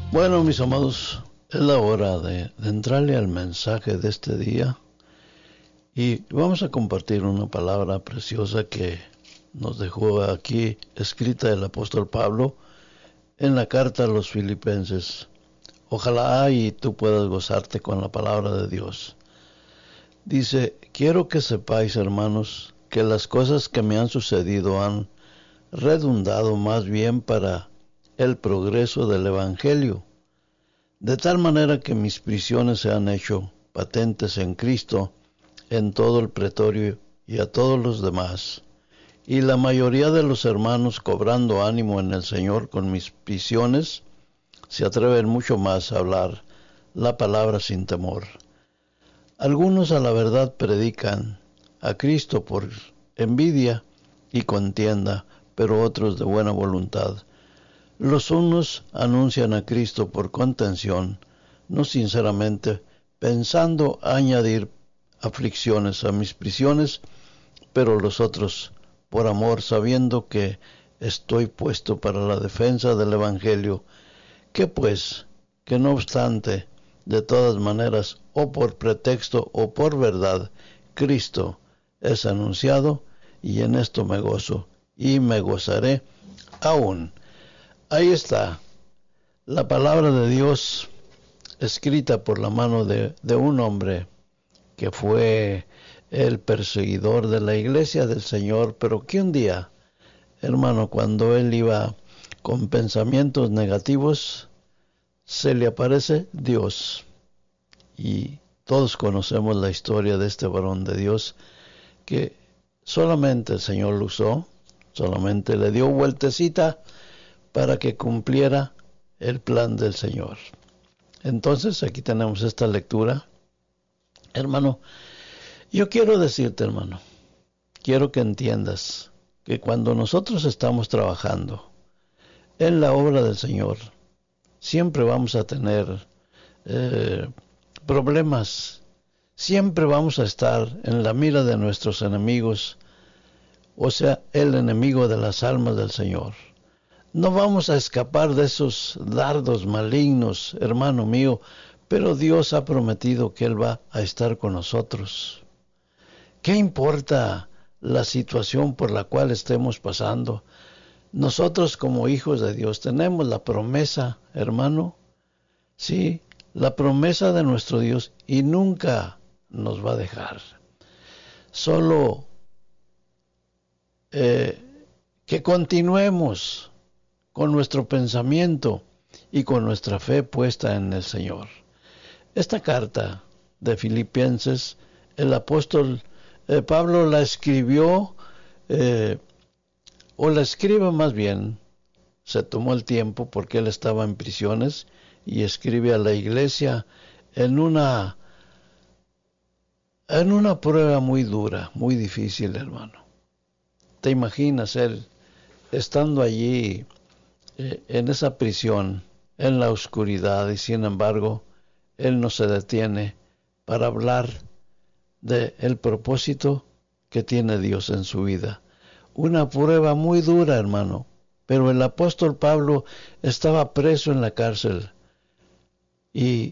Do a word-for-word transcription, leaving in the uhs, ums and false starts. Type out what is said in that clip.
Bueno, mis amados, es la hora de, de entrarle al mensaje de este día y vamos a compartir una palabra preciosa que nos dejó aquí escrita el apóstol Pablo en la carta a los Filipenses. Ojalá y tú puedas gozarte con la palabra de Dios. Dice: quiero que sepáis, hermanos, que las cosas que me han sucedido han redundado más bien para el progreso del Evangelio, de tal manera que mis prisiones se han hecho patentes en Cristo en todo el pretorio y a todos los demás, y la mayoría de los hermanos, cobrando ánimo en el Señor con mis prisiones, se atreven mucho más a hablar la palabra sin temor. Algunos a la verdad predican a Cristo por envidia y contienda, pero otros de buena voluntad. Los unos anuncian a Cristo por contención, no sinceramente, pensando añadir aflicciones a mis prisiones, pero los otros por amor, sabiendo que estoy puesto para la defensa del Evangelio. ¿Qué pues? Que no obstante, de todas maneras, o por pretexto o por verdad, Cristo es anunciado, y en esto me gozo, y me gozaré aún. Ahí está la palabra de Dios escrita por la mano de, de un hombre que fue el perseguidor de la iglesia del Señor, pero que un día, hermano, cuando él iba con pensamientos negativos, se le aparece Dios. Y todos conocemos la historia de este varón de Dios, que solamente el Señor lo usó, solamente le dio vueltecita para que cumpliera el plan del Señor. Entonces, aquí tenemos esta lectura. Hermano, yo quiero decirte, hermano, quiero que entiendas que cuando nosotros estamos trabajando en la obra del Señor, siempre vamos a tener eh, problemas, siempre vamos a estar en la mira de nuestros enemigos, o sea, el enemigo de las almas del Señor. No vamos a escapar de esos dardos malignos, hermano mío, pero Dios ha prometido que Él va a estar con nosotros. ¿Qué importa la situación por la cual estemos pasando? Nosotros como hijos de Dios tenemos la promesa, hermano, sí, la promesa de nuestro Dios, y nunca nos va a dejar. Solo eh, que continuemos con nuestro pensamiento y con nuestra fe puesta en el Señor. Esta carta de Filipenses, el apóstol eh, Pablo la escribió, eh, o la escribe más bien, se tomó el tiempo porque él estaba en prisiones, y escribe a la iglesia en una, en una prueba muy dura, muy difícil, hermano. ¿Te imaginas él estando allí en esa prisión, en la oscuridad, y sin embargo, él no se detiene para hablar del propósito que tiene Dios en su vida? Una prueba muy dura, hermano, pero el apóstol Pablo estaba preso en la cárcel, y